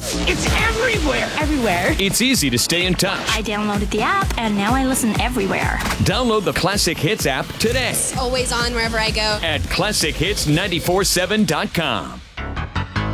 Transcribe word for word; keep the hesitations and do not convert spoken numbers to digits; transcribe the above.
It's everywhere. Everywhere. It's easy to stay in touch. I downloaded the app and now I listen everywhere. Download the Classic Hits app today It's always on wherever I go. at classic hits nine four seven dot com.